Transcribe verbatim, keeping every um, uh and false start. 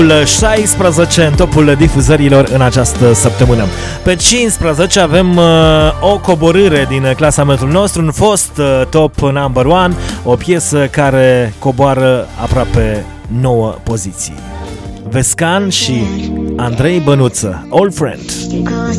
șaisprezece în topul difuzărilor în această săptămână. Pe cincisprezece avem uh, o coborâre din clasamentul nostru, un fost uh, top number one, o piesă care coboară aproape nouă poziții. Vescan și Andrei Bănuță, Old Friend.